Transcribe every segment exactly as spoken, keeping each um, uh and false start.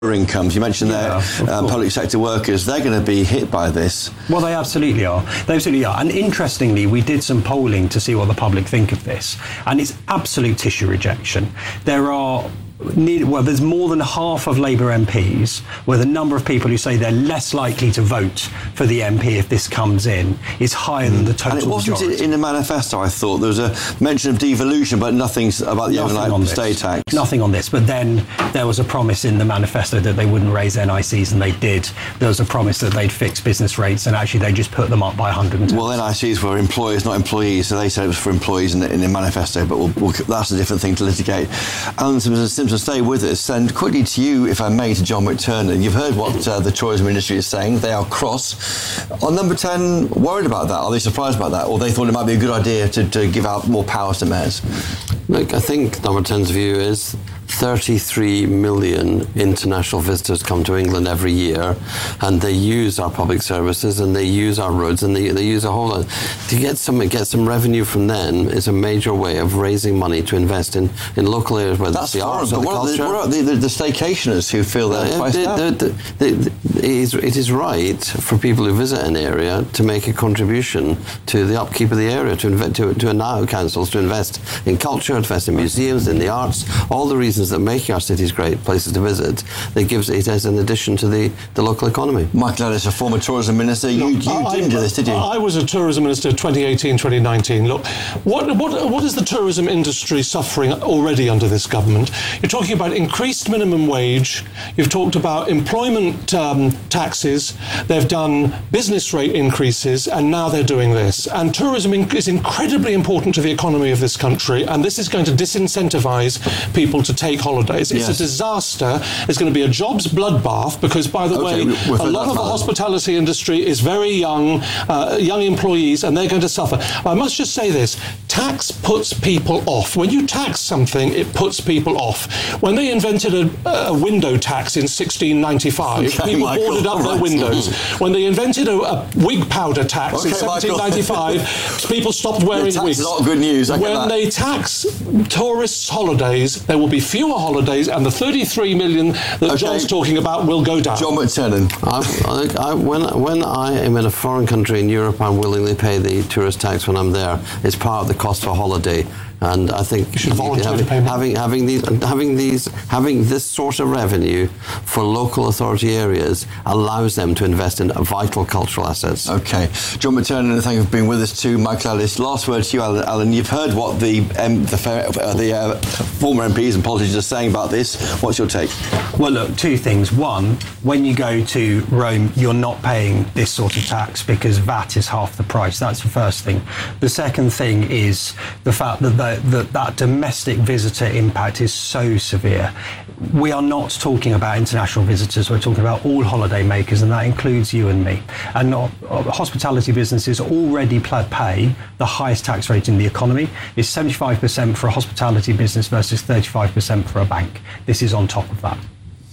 incomes. You mentioned Yeah, their uh, public sector workers. They're going to be hit by this. Well, they absolutely are. They absolutely are. And interestingly, we did some polling to see what the public think of this, and it's absolute tissue rejection. There are Well, there's more than half of Labour M Ps, with a number of people who say they're less likely to vote for the M P if this comes in, is higher mm. than the total And it wasn't majority. in the manifesto, I thought. There was a mention of devolution, but nothing about the Nothing overnight on stay this. tax. Nothing on this. But then there was a promise in the manifesto that they wouldn't raise N I Cs, and they did. There was a promise that they'd fix business rates, and actually they just put them up by one hundred ten. Well, N I Cs were employers, not employees, so they said it was for employees in the, in the manifesto, but we'll, we'll, that's a different thing to litigate. Alan Simpson, Simpson, stay with us. And quickly to you, if I may, to John McTernan. You've heard what uh, the tourism industry is saying. They are cross. Are Number ten worried about that? Are they surprised about that? Or they thought it might be a good idea to, to give out more powers to mayors? Look, I think Number ten's view is thirty-three million international visitors come to England every year, and they use our public services, and they use our roads, and they, they use a whole lot. To get some get some revenue from them is a major way of raising money to invest in, in local areas, whether That's it's the arts or but the what culture. Are the, what are the, the, the staycationers who feel they're Uh, priced the, out? the, the, the, it, is, it is right for people who visit an area to make a contribution to the upkeep of the area, to invest, to, to allow councils to invest in culture, invest in museums, in the arts, all the reasons that make our cities great places to visit. That gives it as an addition to the, the local economy. Michael Ellis, a former tourism minister, you, Look, you I, didn't do this, did you? I was a tourism minister twenty eighteen, twenty nineteen. Look, what, what, what is the tourism industry suffering already under this government? You're talking about increased minimum wage. You've talked about employment um, taxes. They've done business rate increases, and now they're doing this. And tourism in- is incredibly important to the economy of this country, and this is going to disincentivize people to take holidays. It's Yes. a disaster. It's going to be a jobs bloodbath because, by the Okay, way, we've a heard lot that of the part. hospitality industry is very young, uh, young employees, and they're going to suffer. I must just say this. Tax puts people off. When you tax something, it puts people off. When they invented a, a window tax in sixteen ninety-five, Okay, people Michael, boarded up all their right. windows. When they invented a, a wig powder tax in Okay, Michael. seventeen ninety-five, people stopped wearing The tax wigs. is not good news, I get When that. they tax tourists' holidays, there will be fewer holidays, and the thirty-three million that Okay. John's talking about will go down. John McTernan. I, I, when, when I am in a foreign country in Europe, I willingly pay the tourist tax when I'm there. It's part of the cost of a holiday. And I think You should voluntarily having, pay more. having having these having these having this sort of revenue for local authority areas allows them to invest in vital cultural assets. Okay. John McTernan, thank you for being with us too. Michael Ellis, last word to you, Alan. Alan, you've heard what the um, the, uh, the uh, former M Ps and politicians are saying about this. What's your take? Well, look, two things. One, when you go to Rome, you're not paying this sort of tax because V A T is half the price. That's the first thing. The second thing is the fact that the, that, that domestic visitor impact is so severe. We are not talking about international visitors. We're talking about all holiday makers, and that includes you and me. And uh, hospitality businesses already pay the highest tax rate in the economy. It's seventy-five percent for a hospitality business versus thirty-five percent for a bank. This is on top of that.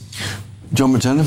John McTernan?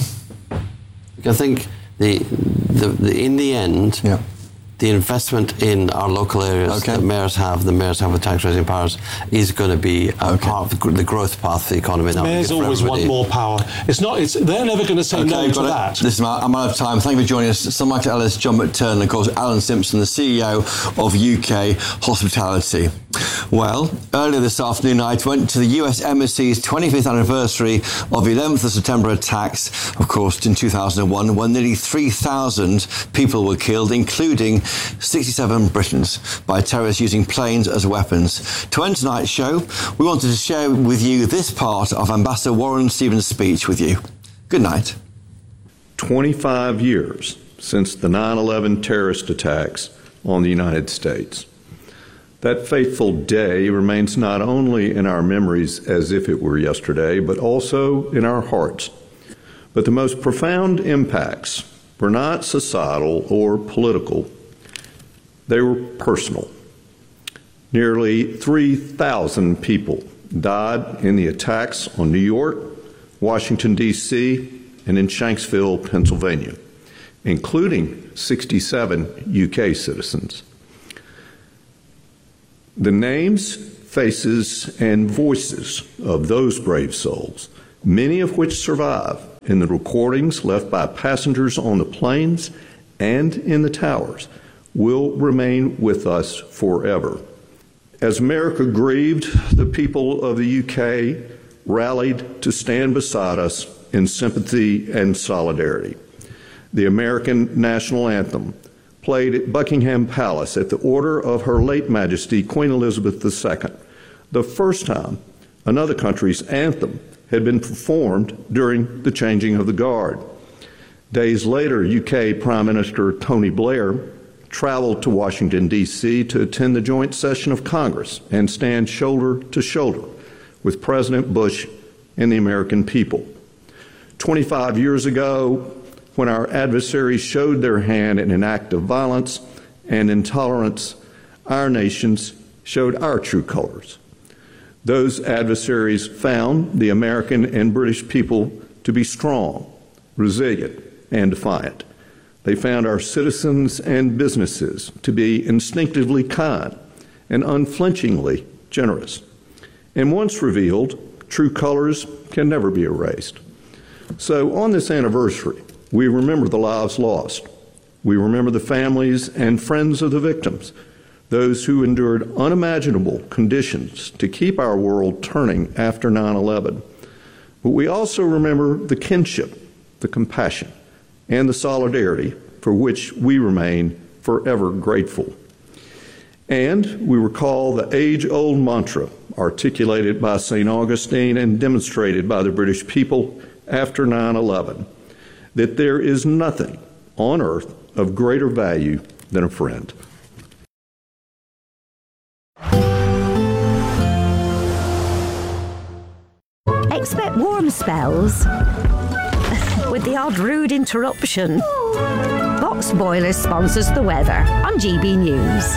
I think the, the, the in the end, Yeah. the investment in our local areas Okay. that mayors have, the mayors have with tax raising powers, is going to be a Okay. part of the, gr- the growth path for the economy. That would be Mayors good for always want everybody. more power. It's not. It's they're never going to say no got to it. that. Listen, I'm out of time. Thank you for joining us. Sir Michael Ellis, John McTernan, of course, Alan Simpson, the C E O of U K Hospitality. Well, earlier this afternoon, I went to the U S Embassy's twenty-fifth anniversary of the eleventh of September attacks, of course, in two thousand one, when nearly three thousand people were killed, including sixty-seven Britons, by terrorists using planes as weapons. To end tonight's show, we wanted to share with you this part of Ambassador Warren Stevens' speech with you. Good night. twenty-five years since the nine eleven terrorist attacks on the United States. That fateful day remains not only in our memories as if it were yesterday, but also in our hearts. But the most profound impacts were not societal or political. They were personal. Nearly three thousand people died in the attacks on New York, Washington, D C, and in Shanksville, Pennsylvania, including sixty-seven U K citizens. The names, faces, and voices of those brave souls, many of which survive, in the recordings left by passengers on the planes and in the towers will remain with us forever. As America grieved, the people of the U K rallied to stand beside us in sympathy and solidarity. The American national anthem, played at Buckingham Palace at the order of Her late Majesty Queen Elizabeth the Second, the first time another country's anthem had been performed during the changing of the guard. Days later, U K Prime Minister Tony Blair traveled to Washington, D C to attend the joint session of Congress and stand shoulder to shoulder with President Bush and the American people. twenty-five years ago, when our adversaries showed their hand in an act of violence and intolerance, our nations showed our true colors. Those adversaries found the American and British people to be strong, resilient, and defiant. They found our citizens and businesses to be instinctively kind and unflinchingly generous. And once revealed, true colors can never be erased. So on this anniversary, we remember the lives lost. We remember the families and friends of the victims, those who endured unimaginable conditions to keep our world turning after nine eleven. But we also remember the kinship, the compassion, and the solidarity for which we remain forever grateful. And we recall the age-old mantra articulated by Saint Augustine and demonstrated by the British people after nine eleven, that there is nothing on earth of greater value than a friend. Expect warm spells with the odd rude interruption. Box Boilers sponsors the weather on G B News.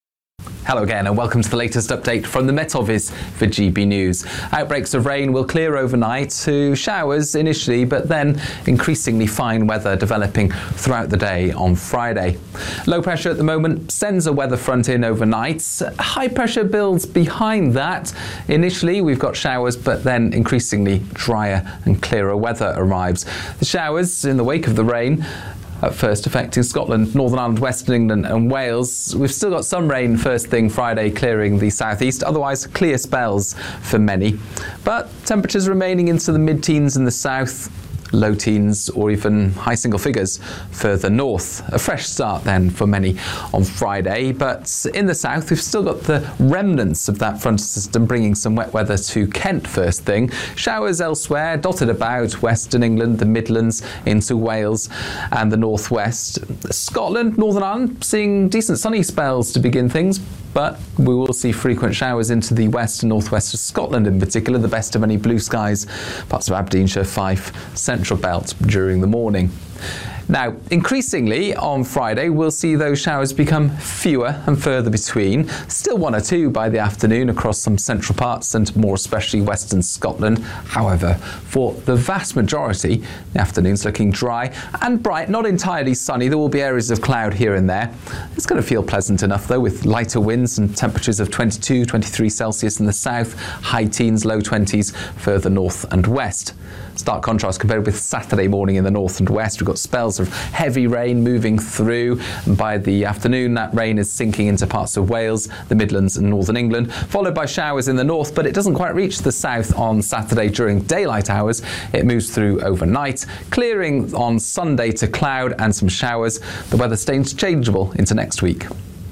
Hello again and welcome to the latest update from the Met Office for G B News. Outbreaks of rain will clear overnight to showers initially, but then increasingly fine weather developing throughout the day on Friday. Low pressure at the moment sends a weather front in overnight. High pressure builds behind that. Initially we've got showers, but then increasingly drier and clearer weather arrives. The showers in the wake of the rain at first affecting Scotland, Northern Ireland, Western England and Wales. We've still got some rain first thing Friday clearing the southeast, otherwise clear spells for many. But temperatures remaining into the mid-teens in the south, low teens or even high single figures further north. A fresh start then for many on Friday, but in the south we've still got the remnants of that front system bringing some wet weather to Kent first thing. Showers elsewhere dotted about Western England, the Midlands into Wales and the northwest. Scotland, Northern Ireland seeing decent sunny spells to begin things, but we will see frequent showers into the west and northwest of Scotland in particular, the best of any blue skies, parts of Aberdeenshire, Fife, Central Belt during the morning. Now, increasingly on Friday, we'll see those showers become fewer and further between. Still one or two by the afternoon across some central parts and more especially western Scotland. However, for the vast majority, the afternoon's looking dry and bright, not entirely sunny. There will be areas of cloud here and there. It's going to feel pleasant enough though, with lighter winds and temperatures of twenty-two, twenty-three Celsius in the south, high teens, low twenties further north and west. Stark contrast compared with Saturday morning in the north and west. We've got spells of heavy rain moving through, and by the afternoon that rain is sinking into parts of Wales, the Midlands and northern England, followed by showers in the north, but it doesn't quite reach the south on Saturday during daylight hours. It moves through overnight, clearing on Sunday to cloud and some showers. The weather stays changeable into next week.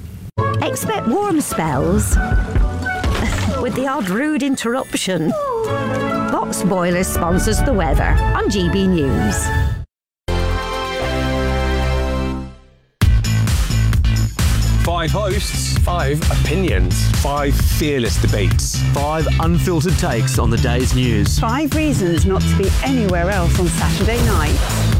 Expect warm spells with the odd rude interruption. Box Boilers sponsors the weather on G B News. Five hosts, five opinions, five fearless debates, five unfiltered takes on the day's news. Five reasons not to be anywhere else on Saturday night.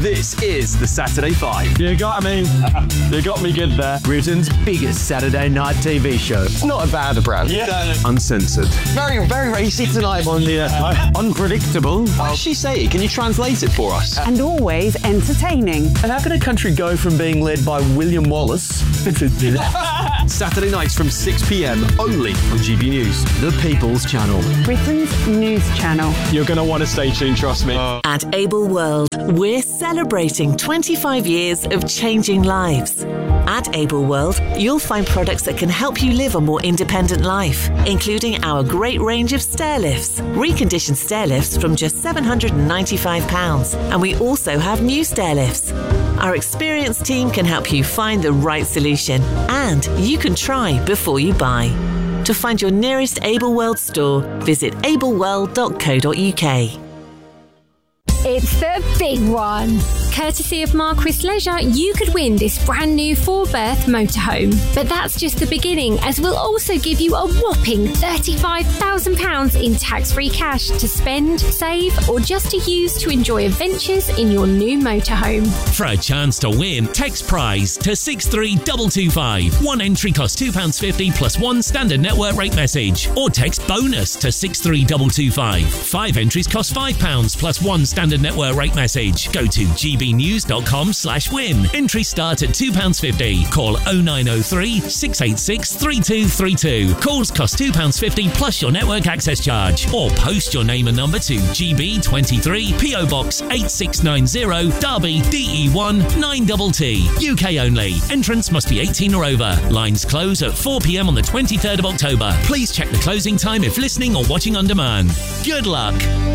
This is the Saturday Five. You got me. You got me good there. Britain's biggest Saturday night T V show. It's not a bad brand. Yeah. Uncensored. Very, very racy tonight on the uh, unpredictable. What does she say? Can you translate it for us? And always entertaining. And how can a country go from being led by William Wallace Saturday nights from six p.m. only on G B News, the People's Channel. Britain's news channel. You're going to want to stay tuned, trust me. Uh. At Able World, we're celebrating twenty-five years of changing lives. At Able World, you'll find products that can help you live a more independent life, including our great range of stair lifts, reconditioned stair lifts from just seven hundred ninety-five pounds. And we also have new stair lifts. Our experienced team can help you find the right solution, and you can try before you buy. To find your nearest Able World store, visit able world dot co dot uk. It's the big one. Courtesy of Marquis Leisure, you could win this brand new four-berth motorhome. But that's just the beginning, as we'll also give you a whopping thirty-five thousand pounds in tax-free cash to spend, save, or just to use to enjoy adventures in your new motorhome. For a chance to win, text prize to six three two two five. One entry costs two pounds fifty plus one standard network rate message. Or text bonus to six three two two five. Five entries cost five pounds plus one standard network rate message. Go to g b news dot com slash win. Entries start at two pounds fifty. Call oh nine oh three, six eight six, three two three two. Calls cost two pounds fifty plus your network access charge. Or post your name and number to G B twenty-three, P O Box eight six nine zero, Derby, D E one nine T T. U K only. Entrance must be eighteen or over. Lines close at four p.m. on the twenty-third of October. Please check the closing time if listening or watching on demand. Good luck.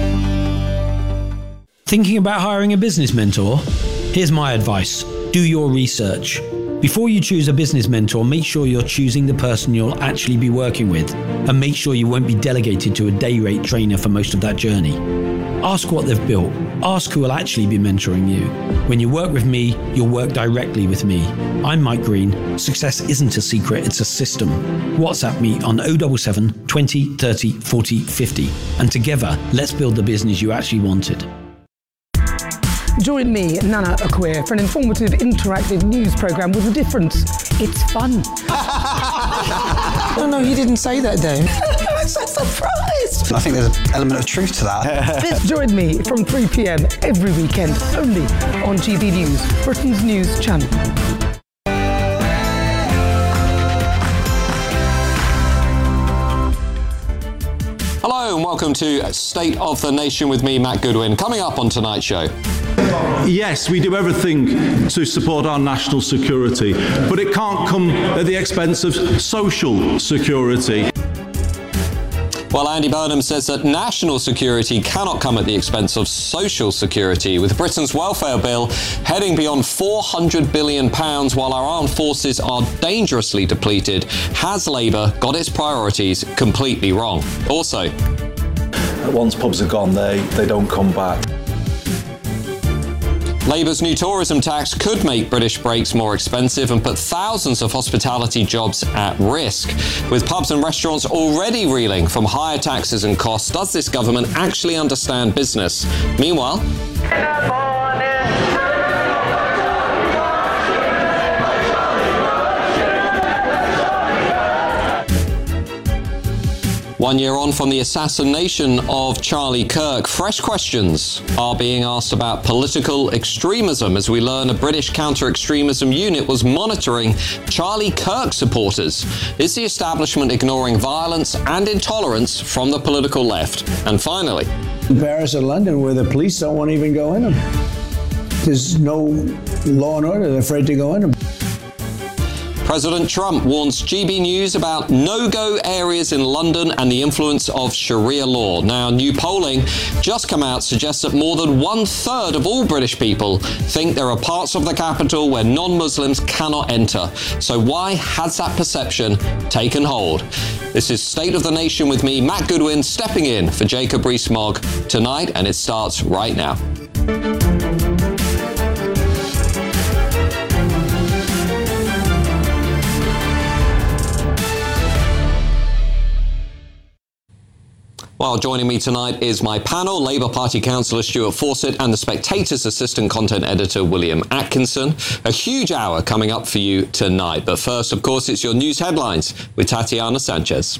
Thinking about hiring a business mentor? Here's my advice. Do your research. Before you choose a business mentor, make sure you're choosing the person you'll actually be working with, and make sure you won't be delegated to a day rate trainer for most of that journey. Ask what they've built. Ask who will actually be mentoring you. When you work with me, you'll work directly with me. I'm Mike Green. Success isn't a secret, it's a system. WhatsApp me on oh seven seven, twenty, thirty, forty, fifty. And together, let's build the business you actually wanted. Join me, Nana Akwe, for an informative, interactive news programme with a difference. It's fun. No, no, you didn't say that, Dave. I'm so surprised. I think there's an element of truth to that. Join me from three p.m. every weekend, only on G B News, Britain's news channel. Hello and welcome to State of the Nation with me, Matt Goodwin. Coming up on tonight's show. Yes, we do everything to support our national security, but it can't come at the expense of social security. Well, Andy Burnham says that national security cannot come at the expense of social security, with Britain's welfare bill heading beyond four hundred billion pounds while our armed forces are dangerously depleted. Has Labour got its priorities completely wrong? Also, once pubs are gone, they, they don't come back. Labour's new tourism tax could make British breaks more expensive and put thousands of hospitality jobs at risk. With pubs and restaurants already reeling from higher taxes and costs, does this government actually understand business? Meanwhile, one year on from the assassination of Charlie Kirk, fresh questions are being asked about political extremism as we learn a British counter-extremism unit was monitoring Charlie Kirk supporters. Is the establishment ignoring violence and intolerance from the political left? And finally, in Paris and London, where the police don't want to even go in them. There's no law and order, they're afraid to go in them. President Trump warns G B News about no-go areas in London and the influence of Sharia law. Now, new polling just come out suggests that more than one-third of all British people think there are parts of the capital where non-Muslims cannot enter. So why has that perception taken hold? This is State of the Nation with me, Matt Goodwin, stepping in for Jacob Rees-Mogg tonight, and it starts right now. Well, joining me tonight is my panel, Labour Party councillor Stuart Fawcett and The Spectator's assistant content editor William Atkinson. A huge hour coming up for you tonight. But first, of course, it's your news headlines with Tatiana Sanchez.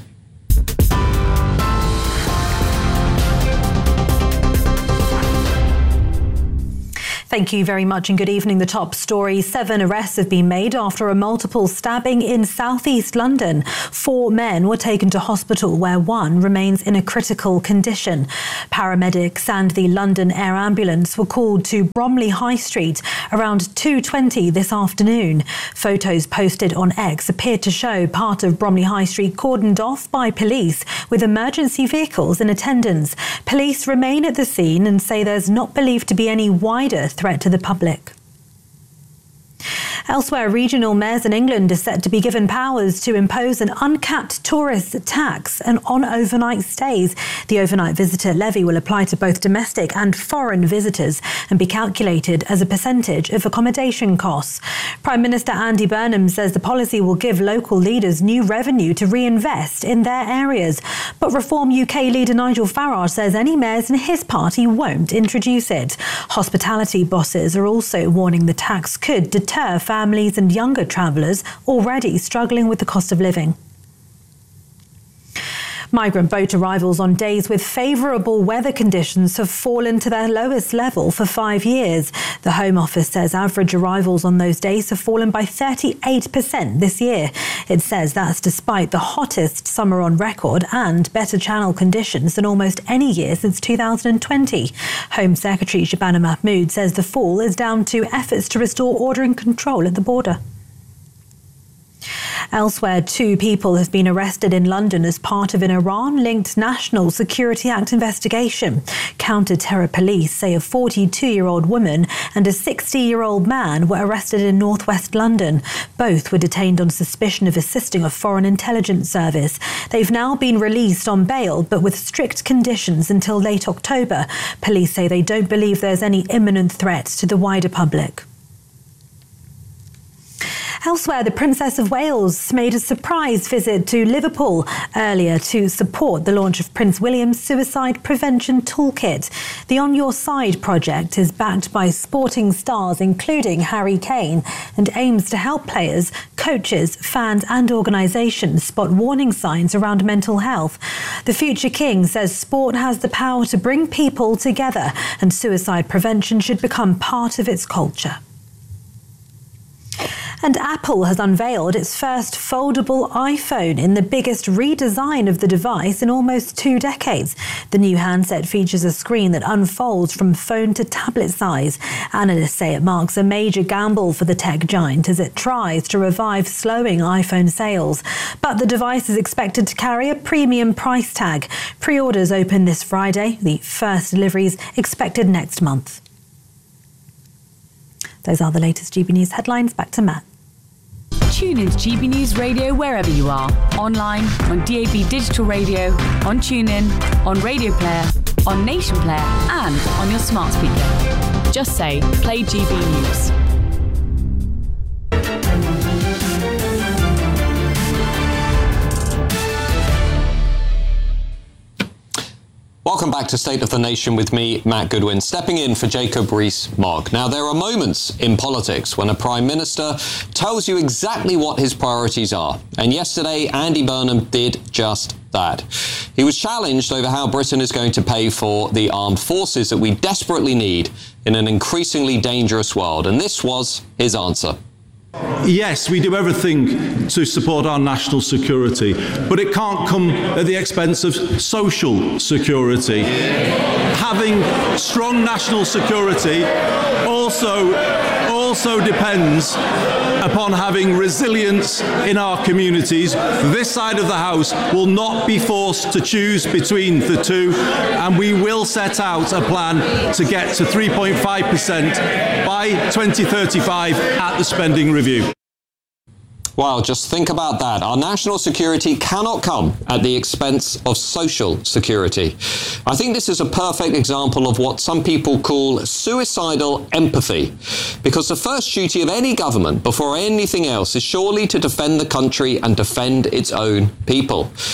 Thank you very much and good evening. The top story. Seven arrests have been made after a multiple stabbing in southeast London. Four men were taken to hospital where one remains in a critical condition. Paramedics and the London Air Ambulance were called to Bromley High Street around two twenty this afternoon. Photos posted on X appeared to show part of Bromley High Street cordoned off by police with emergency vehicles in attendance. Police remain at the scene and say there's not believed to be any wider threat to the public. Elsewhere, regional mayors in England are set to be given powers to impose an uncapped tourist tax and on overnight stays. The overnight visitor levy will apply to both domestic and foreign visitors and be calculated as a percentage of accommodation costs. Prime Minister Andy Burnham says the policy will give local leaders new revenue to reinvest in their areas. But Reform U K leader Nigel Farage says any mayors in his party won't introduce it. Hospitality bosses are also warning the tax could deter families and younger travellers already struggling with the cost of living. Migrant boat arrivals on days with favourable weather conditions have fallen to their lowest level for five years. The Home Office says average arrivals on those days have fallen by thirty-eight percent this year. It says that's despite the hottest summer on record and better channel conditions than almost any year since two thousand twenty. Home Secretary Shabana Mahmood says the fall is down to efforts to restore order and control at the border. Elsewhere, two people have been arrested in London as part of an Iran-linked National Security Act investigation. Counter-terror police say a forty-two-year-old woman and a sixty-year-old man were arrested in northwest London. Both were detained on suspicion of assisting a foreign intelligence service. They've now been released on bail, but with strict conditions until late October. Police say they don't believe there's any imminent threat to the wider public. Elsewhere, the Princess of Wales made a surprise visit to Liverpool earlier to support the launch of Prince William's Suicide Prevention Toolkit. The On Your Side project is backed by sporting stars including Harry Kane and aims to help players, coaches, fans and organisations spot warning signs around mental health. The future king says sport has the power to bring people together and suicide prevention should become part of its culture. And Apple has unveiled its first foldable iPhone in the biggest redesign of the device in almost two decades. The new handset features a screen that unfolds from phone to tablet size. Analysts say it marks a major gamble for the tech giant as it tries to revive slowing iPhone sales. But the device is expected to carry a premium price tag. Pre-orders open this Friday. The first deliveries expected next month. Those are the latest G B News headlines. Back to Matt. Tune into G B News Radio wherever you are. Online, on D A B Digital Radio, on TuneIn, on Radio Player, on Nation Player and on your smart speaker. Just say, play G B News. Welcome back to State of the Nation with me, Matt Goodwin, stepping in for Jacob Rees-Mogg. Now, there are moments in politics when a Prime Minister tells you exactly what his priorities are. And yesterday, Andy Burnham did just that. He was challenged over how Britain is going to pay for the armed forces that we desperately need in an increasingly dangerous world. And this was his answer. Yes, we do everything to support our national security, but it can't come at the expense of social security. Having strong national security also, also depends upon having resilience in our communities. This side of the House will not be forced to choose between the two, and we will set out a plan to get to three point five percent by twenty thirty-five at the spending review. Well, just think about that. Our national security cannot come at the expense of social security. I think this is a perfect example of what some people call suicidal empathy, because the first duty of any government before anything else is surely to defend the country and defend its own people.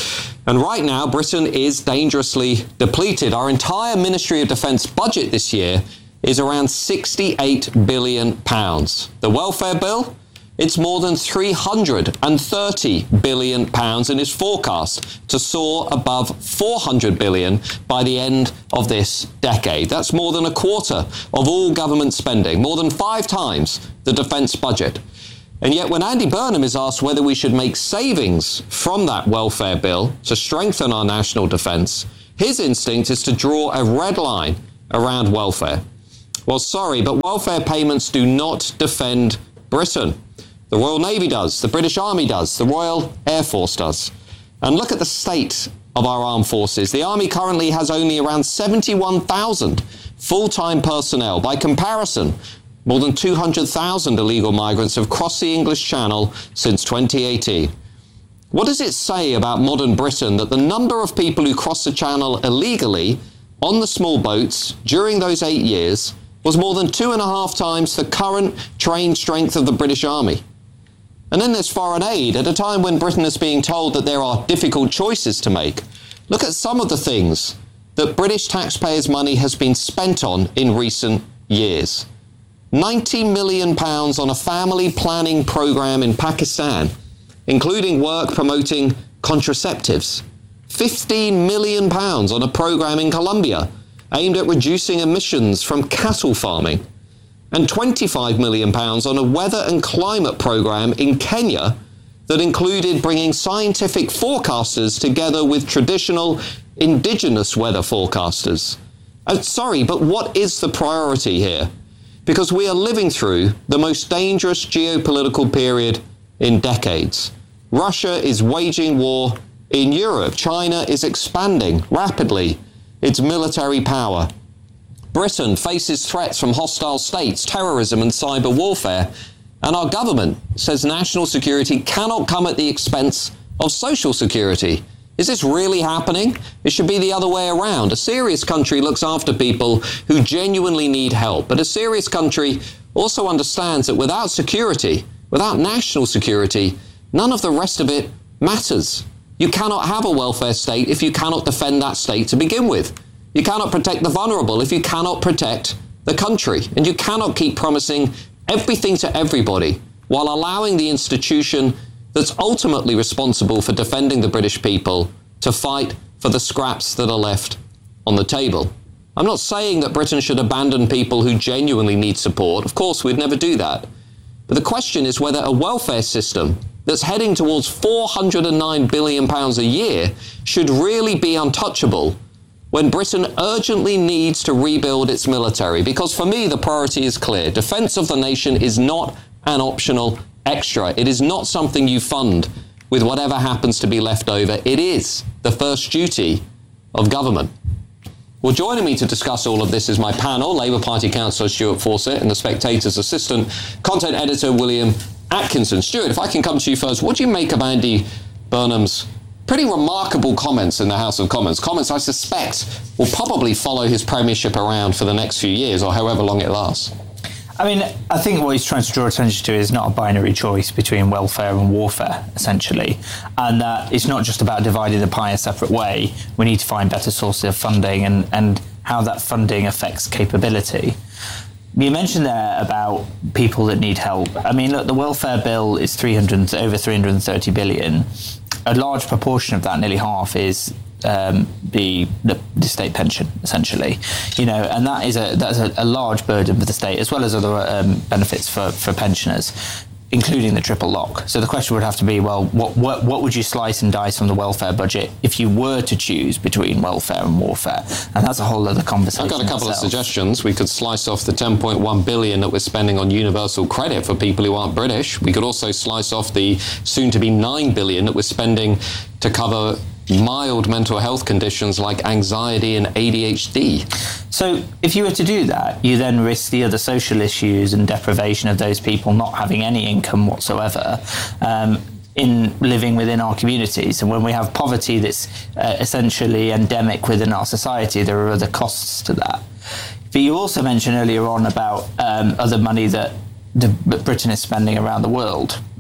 And right now, Britain is dangerously depleted. Our entire Ministry of Defence budget this year is around sixty-eight billion pounds. The welfare bill, it's more than three hundred thirty billion pounds and is forecast to soar above four hundred billion pounds by the end of this decade. That's more than a quarter of all government spending, more than five times the defence budget. And yet when Andy Burnham is asked whether we should make savings from that welfare bill to strengthen our national defence, his instinct is to draw a red line around welfare. Well, sorry, but welfare payments do not defend Britain. The Royal Navy does, the British Army does, the Royal Air Force does. And look at the state of our armed forces. The Army currently has only around seventy-one thousand full-time personnel. By comparison, more than two hundred thousand illegal migrants have crossed the English Channel since twenty eighteen. What does it say about modern Britain that the number of people who cross the Channel illegally on the small boats during those eight years was more than two and a half times the current trained strength of the British Army? And then there's foreign aid. At a time when Britain is being told that there are difficult choices to make, look at some of the things that British taxpayers' money has been spent on in recent years. ninety million pounds on a family planning programme in Pakistan, including work promoting contraceptives. fifteen million pounds on a programme in Colombia aimed at reducing emissions from cattle farming. And twenty-five million pounds on a weather and climate programme in Kenya that included bringing scientific forecasters together with traditional indigenous weather forecasters. Uh, sorry, but what is the priority here? Because we are living through the most dangerous geopolitical period in decades. Russia is waging war in Europe. China is expanding rapidly its military power. Britain faces threats from hostile states, terrorism and cyber warfare. And our government says national security cannot come at the expense of social security. Is this really happening? It should be the other way around. A serious country looks after people who genuinely need help. But a serious country also understands that without security, without national security, none of the rest of it matters. You cannot have a welfare state if you cannot defend that state to begin with. You cannot protect the vulnerable if you cannot protect the country. And you cannot keep promising everything to everybody while allowing the institution that's ultimately responsible for defending the British people to fight for the scraps that are left on the table. I'm not saying that Britain should abandon people who genuinely need support. Of course, we'd never do that. But the question is whether a welfare system that's heading towards four hundred nine billion pounds a year should really be untouchable when Britain urgently needs to rebuild its military. Because for me, the priority is clear. Defence of the nation is not an optional extra. It is not something you fund with whatever happens to be left over. It is the first duty of government. Well, joining me to discuss all of this is my panel, Labour Party councillor Stuart Fawcett and The Spectator's assistant content editor William Atkinson. Stuart, if I can come to you first, what do you make of Andy Burnham's pretty remarkable comments in the House of Commons? Comments I suspect will probably follow his premiership around for the next few years or however long it lasts. I mean, I think what he's trying to draw attention to is not a binary choice between welfare and warfare, essentially. And that uh, it's not just about dividing the pie a separate way. We need to find better sources of funding and, and how that funding affects capability. You mentioned there about people that need help. I mean, look, the welfare bill is three hundred, over three hundred thirty billion. A large proportion of that, nearly half, is um, the, the the state pension, essentially. You know, and that is a that's a, a large burden for the state, as well as other um, benefits for, for pensioners, including the triple lock. So the question would have to be, well, what, what what would you slice and dice from the welfare budget if you were to choose between welfare and warfare? And that's a whole other conversation. I've got a couple itself. of suggestions. We could slice off the ten point one billion that we're spending on universal credit for people who aren't British. We could also slice off the soon-to-be nine billion that we're spending to cover mild mental health conditions like anxiety and A D H D. So if you were to do that, you then risk the other social issues and deprivation of those people not having any income whatsoever um, in living within our communities. And when we have poverty that's uh, essentially endemic within our society, there are other costs to that. But you also mentioned earlier on about um, other money that the, Britain is spending around the world.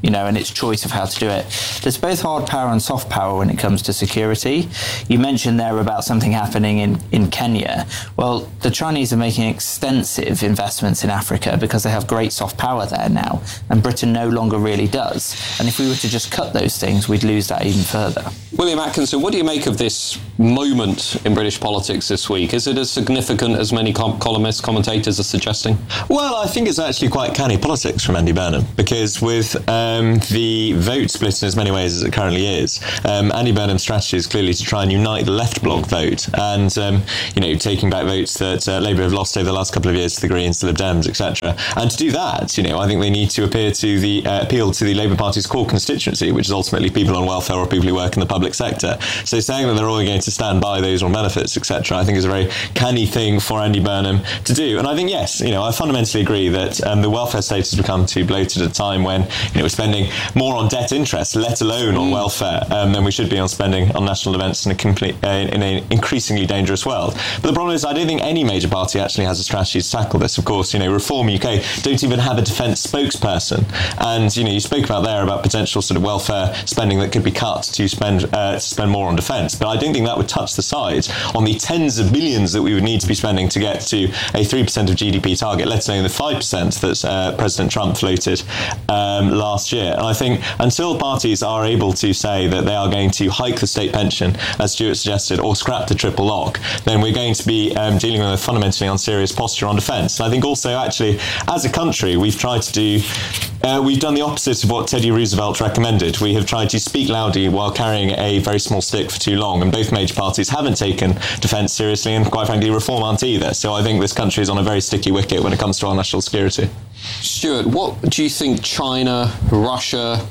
you know, and its choice of how to do it. There's both hard power and soft power when it comes to security. You mentioned there about something happening in, in Kenya. Well, the Chinese are making extensive investments in Africa because they have great soft power there now, and Britain no longer really does. And if we were to just cut those things, we'd lose that even further. William Atkinson, what do you make of this moment in British politics this week? Is it as significant as many com- columnists, commentators are suggesting? Well, I think it's actually quite canny politics from Andy Burnham, because with um, the vote split in as many ways as it currently is, um, Andy Burnham's strategy is clearly to try and unite the left bloc vote, and um, you know, taking back votes that uh, Labour have lost over the last couple of years to the Greens, to Lib Dems, et cetera. And to do that, you know, I think they need to appear to the uh, appeal to the Labour Party's core constituency, which is ultimately people on welfare or people who work in the public sector. So saying that they're all going to stand by those on benefits, et cetera, I think is a very canny thing for Andy Burnham to do. And I think, yes, you know, I fundamentally agree that um, the welfare state has become too bloated at a time when, you know, we're spending more on debt interest, let alone on welfare, um, than we should be on spending on national events in a complete, uh, in an increasingly dangerous world. But the problem is, I don't think any major party actually has a strategy to tackle this. Of course, you know, Reform U K don't even have a defence spokesperson. And, you know, you spoke about there about potential sort of welfare spending that could be cut to spend uh, to spend more on defence. But I don't think that would touch the sides on the tens of billions that we would need to be spending to get to a three percent of G D P target, let alone the five percent that uh, President Trump floated um, last year. And I think until parties are able to say that they are going to hike the state pension, as Stuart suggested, or scrap the triple lock, then we're going to be um, dealing with a fundamentally unserious posture on defence. And I think also, actually, as a country, we've tried to do, uh, we've done the opposite of what Teddy Roosevelt recommended. We have tried to speak loudly while carrying a very small stick for too long, and both major parties haven't taken defence seriously, and quite frankly, Reform aren't either. So I think this country is on a very sticky wicket when it comes to our national security. Stuart, what do you think China, Russia,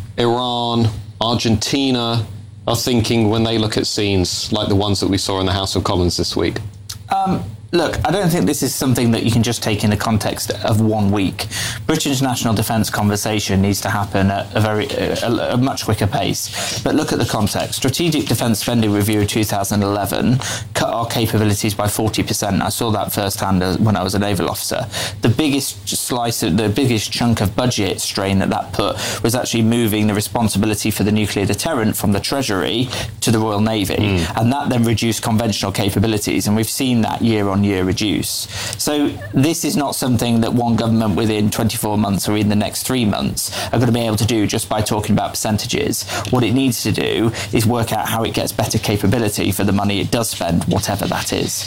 Iran, Argentina are thinking when they look at scenes like the ones that we saw in the House of Commons this week? Um, Look, I don't think this is something that you can just take in the context of one week. Britain's national defence conversation needs to happen at a very a, a much quicker pace. But look at the context. Strategic Defence Spending Review of two thousand eleven cut our capabilities by forty percent. I saw that firsthand when I was a naval officer. The biggest slice, of, the biggest chunk of budget strain that that put was actually moving the responsibility for the nuclear deterrent from the Treasury to the Royal Navy. Mm. And that then reduced conventional capabilities. And we've seen that year on year reduce. So this is not something that one government within twenty-four months or in the next three months are going to be able to do just by talking about percentages. What it needs to do is work out how it gets better capability for the money it does spend, whatever that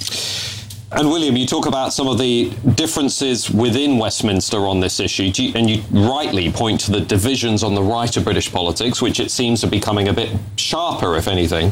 is. And William, you talk about some of the differences within Westminster on this issue, and you rightly point to the divisions on the right of British politics, which it seems are becoming a bit sharper, if anything.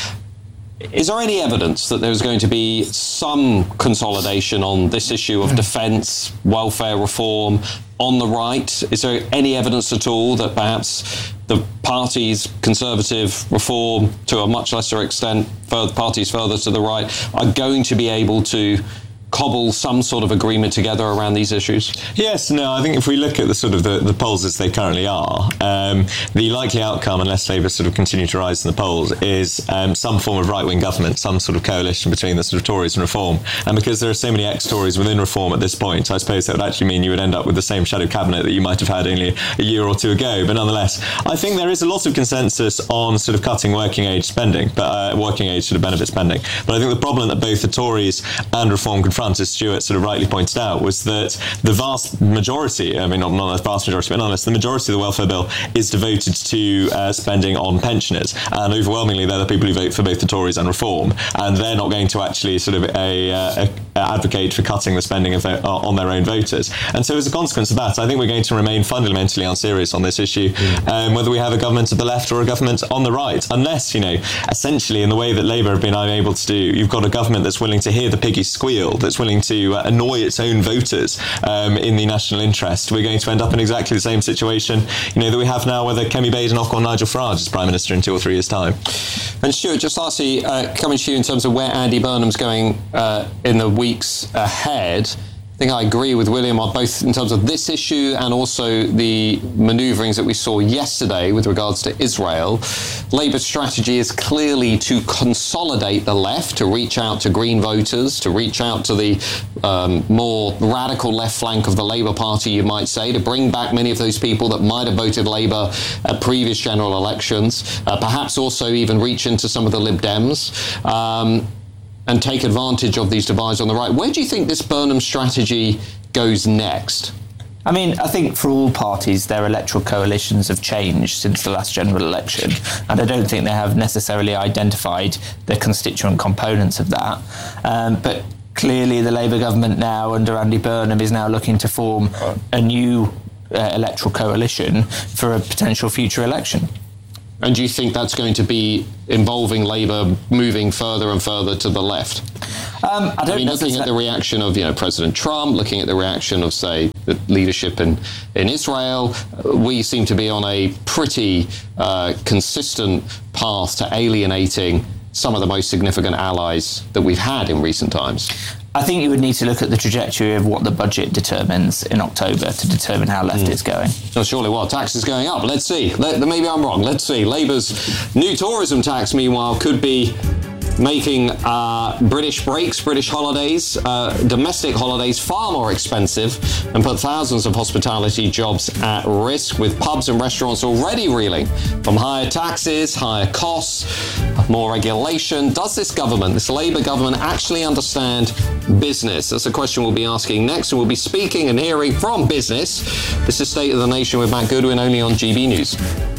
Is there any evidence that there's going to be some consolidation on this issue of defence, welfare reform on the right? Is there any evidence at all that perhaps the parties, Conservative, Reform, to a much lesser extent, further parties further to the right, are going to be able to cobble some sort of agreement together around these issues? Yes, no, I think if we look at the sort of the, the polls as they currently are, um, the likely outcome, unless Labour sort of continue to rise in the polls, is um, some form of right-wing government, some sort of coalition between the sort of Tories and Reform. And because there are so many ex-Tories within Reform at this point, I suppose that would actually mean you would end up with the same shadow cabinet that you might have had only a year or two ago. But nonetheless, I think there is a lot of consensus on sort of cutting working age spending, but uh, working age sort of benefit spending. But I think the problem that both the Tories and Reform confront, as Stuart sort of rightly pointed out, was that the vast majority, I mean, not, not the vast majority, but nonetheless, the majority of the welfare bill is devoted to uh, spending on pensioners. And overwhelmingly, they're the people who vote for both the Tories and Reform. And they're not going to actually sort of a, uh, a, advocate for cutting the spending of their, uh, on their own voters. And so as a consequence of that, I think we're going to remain fundamentally unserious on this issue, um, whether we have a government at the left or a government on the right. Unless, you know, essentially in the way that Labour have been unable to do, you've got a government that's willing to hear the piggies squeal, that's willing to to annoy its own voters um, in the national interest. We're going to end up in exactly the same situation, you know, that we have now, whether Kemi Badenoch or Nigel Farage is Prime Minister in two or three years' time. And Stuart, just lastly, uh, coming to you in terms of where Andy Burnham's going uh, in the weeks ahead, I think I agree with William on both in terms of this issue and also the manoeuvrings that we saw yesterday with regards to Israel. Labour's strategy is clearly to consolidate the left, to reach out to Green voters, to reach out to the um, more radical left flank of the Labour Party, you might say, to bring back many of those people that might have voted Labour at previous general elections, uh, perhaps also even reach into some of the Lib Dems. Um, and take advantage of these divides on the right. Where do you think this Burnham strategy goes next? I mean, I think for all parties, their electoral coalitions have changed since the last general election, and I don't think they have necessarily identified the constituent components of that. Um, but clearly the Labour government now, under Andy Burnham, is now looking to form a new uh, electoral coalition for a potential future election. And do you think that's going to be involving Labour moving further and further to the left? Um, I, don't I mean, looking at the reaction of, you know, President Trump, looking at the reaction of, say, the leadership in, in Israel, we seem to be on a pretty uh, consistent path to alienating some of the most significant allies that we've had in recent times. I think you would need to look at the trajectory of what the budget determines in October to determine how left mm. it's going. So surely, well, tax is going up. Let's see. Let, maybe I'm wrong. Let's see. Labour's new tourism tax, meanwhile, could be making uh, British breaks, British holidays, uh, domestic holidays far more expensive and put thousands of hospitality jobs at risk, with pubs and restaurants already reeling from higher taxes, higher costs, more regulation. Does this government, this Labour government, actually understand business? That's a question we'll be asking next, and we'll be speaking and hearing from business. This is State of the Nation with Matt Goodwin, only on G B News.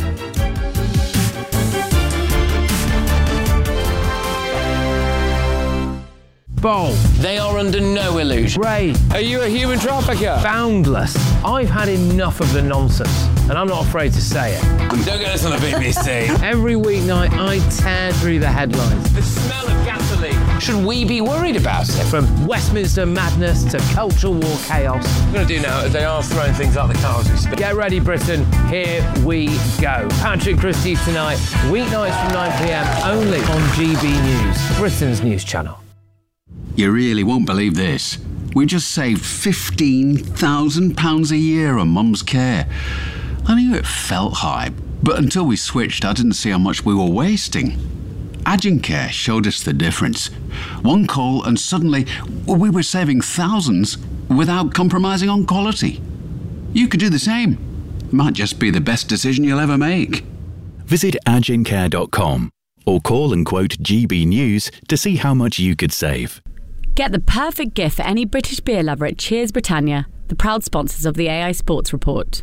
Bowl. They are under no illusion. Ray, are you a human trafficker? Boundless. I've had enough of the nonsense, and I'm not afraid to say it. Don't get us on the B B C. Every weeknight, I tear through the headlines. The smell of gasoline. Should we be worried about it? From Westminster madness to cultural war chaos. What I'm going to do now is they are throwing things out the car as we speak. Get ready, Britain. Here we go. Patrick Christie's tonight, weeknights from nine p m, only on G B News, Britain's news channel. You really won't believe this. We just saved fifteen thousand pounds a year on Mum's care. I knew it felt high, but until we switched, I didn't see how much we were wasting. Agencare showed us the difference. One call and suddenly we were saving thousands without compromising on quality. You could do the same. Might just be the best decision you'll ever make. Visit agencare dot com or call and quote G B News to see how much you could save. Get the perfect gift for any British beer lover at Cheers Britannia, the proud sponsors of the A I Sports Report.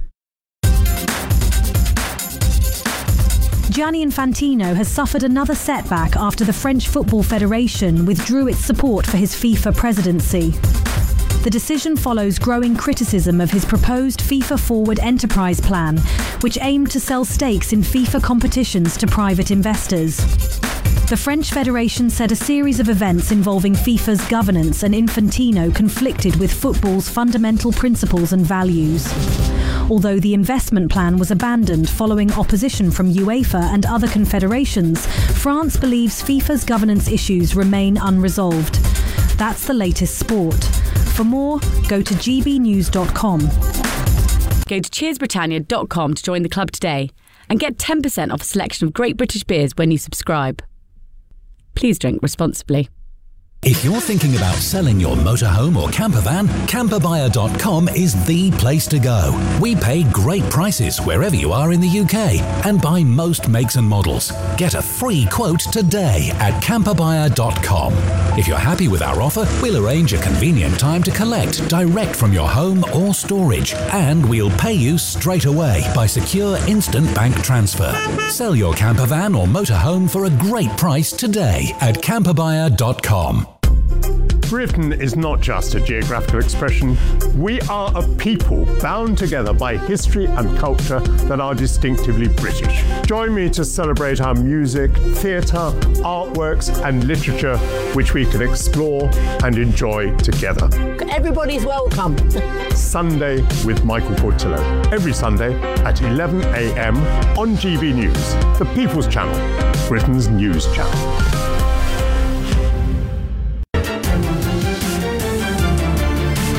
Gianni Infantino has suffered another setback after the French Football Federation withdrew its support for his FIFA presidency. The decision follows growing criticism of his proposed FIFA Forward Enterprise Plan, which aimed to sell stakes in FIFA competitions to private investors. The French Federation said a series of events involving FIFA's governance and Infantino conflicted with football's fundamental principles and values. Although the investment plan was abandoned following opposition from UEFA and other confederations, France believes FIFA's governance issues remain unresolved. That's the latest sport. For more, go to g b news dot com. Go to cheers britannia dot com to join the club today and get ten percent off a selection of great British beers when you subscribe. Please drink responsibly. If you're thinking about selling your motorhome or camper van, camper buyer dot com is the place to go. We pay great prices wherever you are in the U K and buy most makes and models. Get a free quote today at camper buyer dot com. If you're happy with our offer, we'll arrange a convenient time to collect direct from your home or storage, and we'll pay you straight away by secure instant bank transfer. Sell your camper van or motorhome for a great price today at camper buyer dot com. Britain is not just a geographical expression. We are a people bound together by history and culture that are distinctively British. Join me to celebrate our music, theatre, artworks and literature, which we can explore and enjoy together. Everybody's welcome. Sunday with Michael Portillo. Every Sunday at eleven a m on G B News, the People's Channel, Britain's news channel.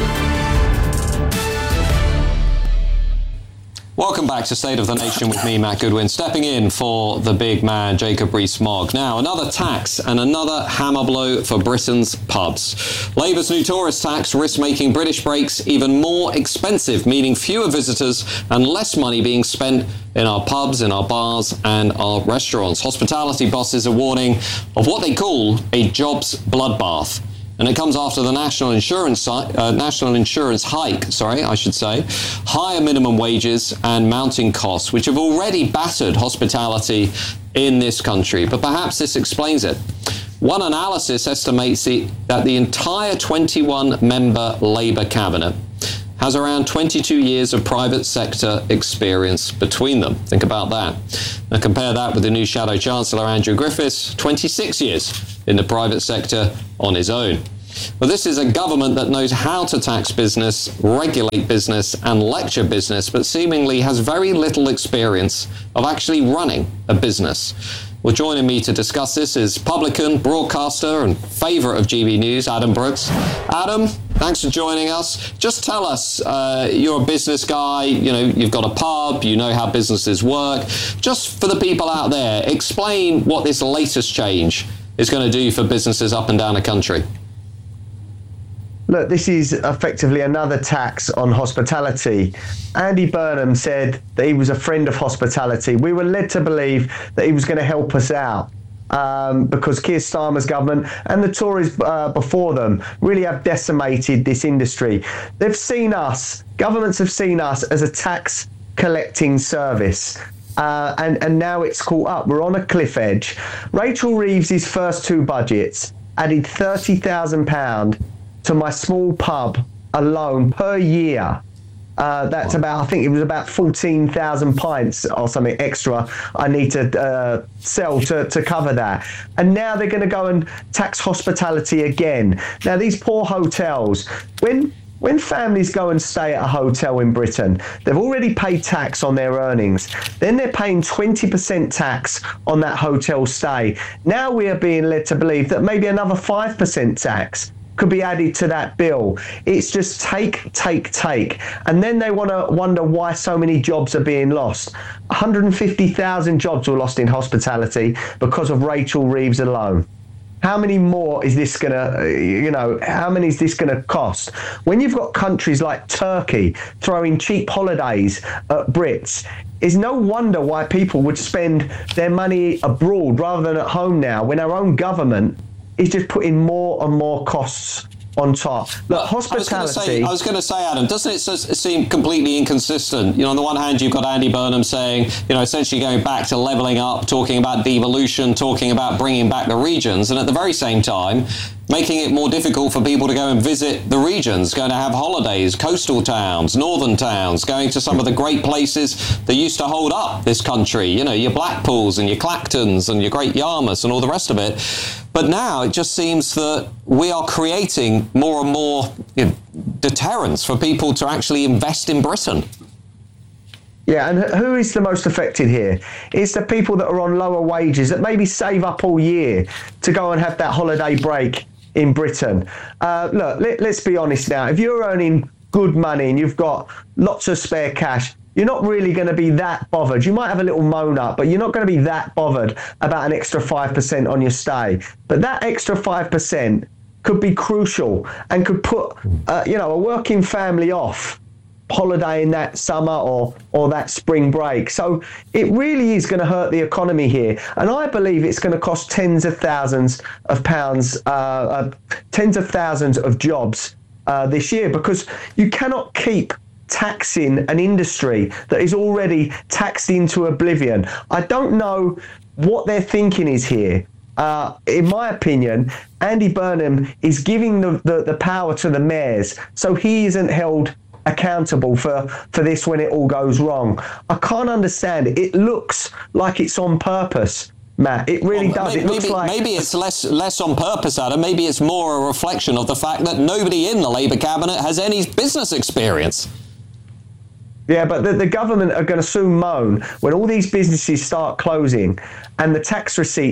Welcome back to State of the Nation with me, Matt Goodwin, stepping in for the big man, Jacob Rees-Mogg. Now, another tax and another hammer blow for Britain's pubs. Labour's new tourist tax risks making British breaks even more expensive, meaning fewer visitors and less money being spent in our pubs, in our bars and our restaurants. Hospitality bosses are warning of what they call a jobs bloodbath. And it comes after the national insurance uh, national insurance hike, sorry, I should say, higher minimum wages and mounting costs, which have already battered hospitality in this country. But perhaps this explains it. One analysis estimates the, that the entire twenty-one member Labour cabinet has around twenty-two years of private sector experience between them. Think about that. Now compare that with the new Shadow Chancellor, Andrew Griffiths, twenty-six years in the private sector on his own. Well, this is a government that knows how to tax business, regulate business and lecture business, but seemingly has very little experience of actually running a business. Well, joining me to discuss this is publican, broadcaster and favourite of G B News, Adam Brooks. Adam, thanks for joining us. Just tell us, uh, you're a business guy, you know, you've got a pub, you know how businesses work. Just for the people out there, explain what this latest change is going to do for businesses up and down the country. Look, this is effectively another tax on hospitality. Andy Burnham said that he was a friend of hospitality. We were led to believe that he was going to help us out um, because Keir Starmer's government and the Tories uh, before them really have decimated this industry. They've seen us, governments have seen us as a tax collecting service. Uh, and, and now it's caught up. We're on a cliff edge. Rachel Reeves' first two budgets added thirty thousand pounds to my small pub alone per year. Uh, that's about, I think it was about fourteen thousand pints or something extra I need to uh, sell to, to cover that. And now they're going to go and tax hospitality again. Now, these poor hotels, when When families go and stay at a hotel in Britain, they've already paid tax on their earnings. Then they're paying twenty percent tax on that hotel stay. Now we are being led to believe that maybe another five percent tax could be added to that bill. It's just take, take, take. And then they want to wonder why so many jobs are being lost. one hundred fifty thousand jobs were lost in hospitality because of Rachel Reeves alone. How many more is this going to, you know, how many is this going to cost? When you've got countries like Turkey throwing cheap holidays at Brits, it's no wonder why people would spend their money abroad rather than at home now, when our own government is just putting more and more costs on top. Look, hospitality... I was going to say, Adam, doesn't it seem completely inconsistent? You know, on the one hand, you've got Andy Burnham saying, you know, essentially going back to levelling up, talking about devolution, talking about bringing back the regions, and at the very same time, making it more difficult for people to go and visit the regions, going to have holidays, coastal towns, northern towns, going to some of the great places that used to hold up this country, you know, your Blackpools and your Clactons and your Great Yarmouths and all the rest of it. But now it just seems that we are creating more and more, you know, deterrents for people to actually invest in Britain. Yeah, and who is the most affected here? It's the people that are on lower wages, that maybe save up all year to go and have that holiday break in Britain. Uh, look, let, let's be honest now. If you're earning good money and you've got lots of spare cash, you're not really going to be that bothered. You might have a little moan up, but you're not going to be that bothered about an extra five percent on your stay. But that extra five percent could be crucial and could put, uh, you know, a working family off holidaying that summer or or that spring break. So it really is going to hurt the economy here, and I believe it's going to cost tens of thousands of pounds, uh, uh, tens of thousands of jobs uh, this year, because you cannot keep taxing an industry that is already taxed into oblivion. I don't know what their thinking is here. Uh, in my opinion, Andy Burnham is giving the, the, the power to the mayors, so he isn't held accountable for, for this when it all goes wrong. I can't understand it. It looks like it's on purpose, Matt. It really well, does. Maybe, it looks maybe, like maybe it's less less on purpose, Adam. Maybe it's more a reflection of the fact that nobody in the Labour cabinet has any business experience. Yeah, but the, the government are going to soon moan when all these businesses start closing and the tax receipts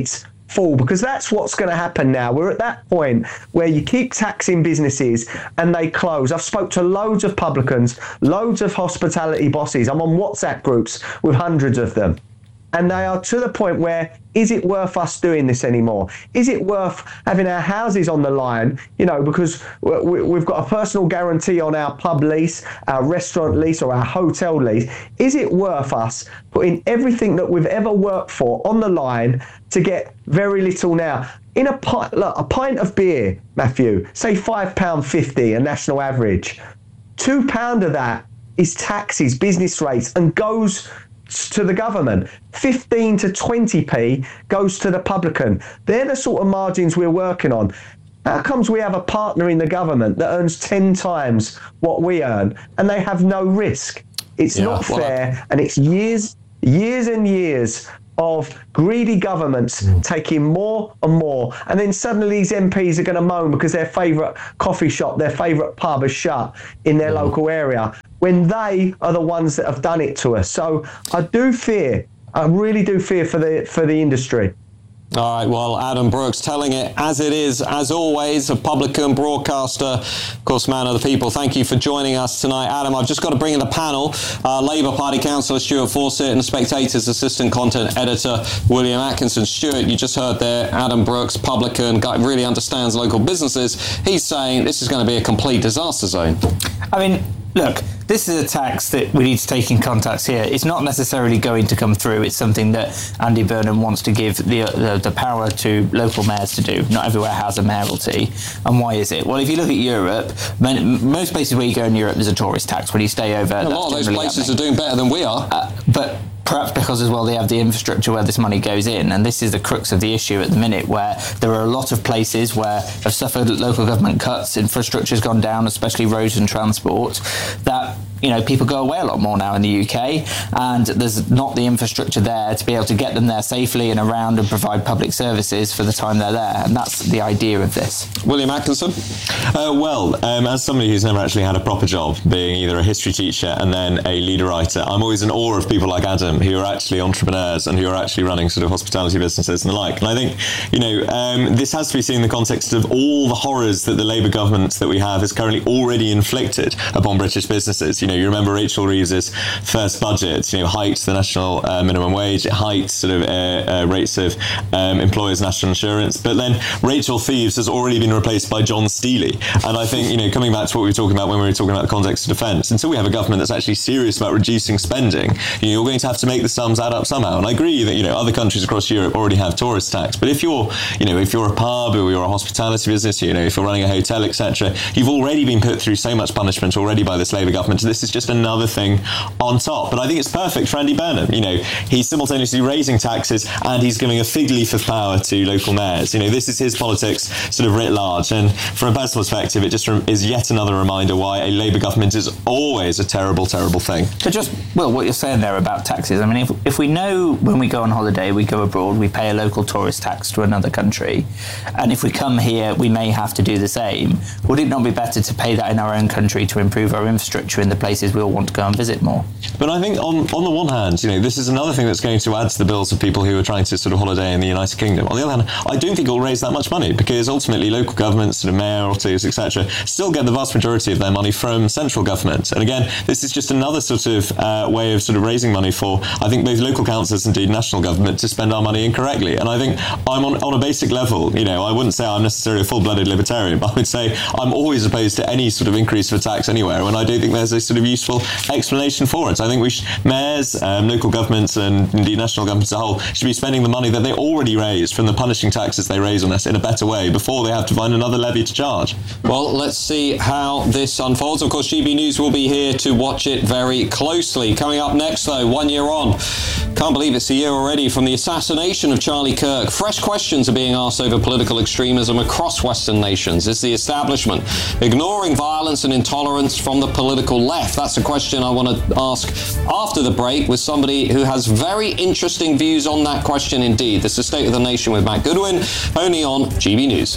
fall, because that's what's going to happen now. We're at that point where you keep taxing businesses and they close. I've spoke to loads of publicans, loads of hospitality bosses. I'm on WhatsApp groups with hundreds of them. And they are to the point where, is it worth us doing this anymore? Is it worth having our houses on the line? You know, because we've got a personal guarantee on our pub lease, our restaurant lease, or our hotel lease. Is it worth us putting everything that we've ever worked for on the line to get very little now? In a pint, look, a pint of beer, Matthew, say five pounds fifty, a national average. Two pound of that is taxes, business rates, and goes to the government. fifteen to twenty p goes to the publican. They're the sort of margins we're working on. How comes we have a partner in the government that earns ten times what we earn and they have no risk? It's Yeah, not well, fair, and it's years, years and years of greedy governments mm. taking more and more, and then suddenly these M Ps are going to moan because their favourite coffee shop, their favourite pub is shut in their mm. local area, when they are the ones that have done it to us. So I do fear, I really do fear for the for the industry. All right, well, Adam Brooks telling it as it is, as always, a publican, broadcaster, of course, man of the people. Thank you for joining us tonight, Adam. I've just got to bring in the panel. Uh, Labour Party councillor Stuart Fawcett and the Spectator's assistant content editor, William Atkinson. Stuart, you just heard there, Adam Brooks, publican, guy really understands local businesses. He's saying this is going to be a complete disaster zone. I mean, look, this is a tax that we need to take in context here. It's not necessarily going to come through. It's something that Andy Burnham wants to give the, the, the power to local mayors to do. Not everywhere has a mayoralty. And why is it? Well, if you look at Europe, most places where you go in Europe, there's a tourist tax. When you stay over, a lot of those places happening. are doing better than we are. Uh, but perhaps because as well they have the infrastructure where this money goes in, and this is the crux of the issue at the minute, where there are a lot of places where have suffered local government cuts, infrastructure's gone down, especially roads and transport, that you know, people go away a lot more now in the U K, and there's not the infrastructure there to be able to get them there safely and around and provide public services for the time they're there, and that's the idea of this. William Atkinson? Uh, well, um, as somebody who's never actually had a proper job, being either a history teacher and then a leader writer, I'm always in awe of people like Adam who are actually entrepreneurs and who are actually running sort of hospitality businesses and the like. And I think, you know, um, this has to be seen in the context of all the horrors that the Labour government that we have has currently already inflicted upon British businesses. You know, you remember Rachel Reeves's first budget, you know, hiked the national uh, minimum wage, it hiked sort of uh, uh, rates of um, employers' national insurance, but then Rachel Thieves has already been replaced by John Steely. And I think, you know, coming back to what we were talking about when we were talking about the context of defence, until we have a government that's actually serious about reducing spending, you know, you're going to have to make the sums add up somehow. And I agree that, you know, other countries across Europe already have tourist tax, but if you're, you know, if you're a pub or you're a hospitality business, you know, if you're running a hotel, et cetera, you've already been put through so much punishment already by this Labour government. This is just another thing on top. But I think it's perfect for Andy Burnham. You know, he's simultaneously raising taxes and he's giving a fig leaf of power to local mayors. You know, this is his politics sort of writ large. And from a personal perspective, it just is yet another reminder why a Labour government is always a terrible, terrible thing. But just, Will, what you're saying there about taxes, I mean, if, if we know when we go on holiday, we go abroad, we pay a local tourist tax to another country, and if we come here, we may have to do the same, would it not be better to pay that in our own country to improve our infrastructure in the places we all want to go and visit more? But I think on, on the one hand, you know, this is another thing that's going to add to the bills of people who are trying to sort of holiday in the United Kingdom. On the other hand, I don't think it'll raise that much money, because ultimately local governments, sort of mayoralties, et cetera, still get the vast majority of their money from central government. And again, this is just another sort of uh, way of sort of raising money for, I think, both local councils and indeed national government to spend our money incorrectly. And I think I'm on, on a basic level, you know, I wouldn't say I'm necessarily a full-blooded libertarian, but I would say I'm always opposed to any sort of increase of a tax anywhere, when I don't think there's a sort of useful explanation for it. I think we should, mayors, um, local governments and indeed national governments as a whole should be spending the money that they already raised from the punishing taxes they raise on us in a better way before they have to find another levy to charge. Well, let's see how this unfolds. Of course, G B News will be here to watch it very closely. Coming up next, though, one year on. Can't believe it's a year already from the assassination of Charlie Kirk. Fresh questions are being asked over political extremism across Western nations. Is the establishment ignoring violence and intolerance from the political left? That's a question I want to ask after the break with somebody who has very interesting views on that question indeed. This is State of the Nation with Matt Goodwin, only on G B News.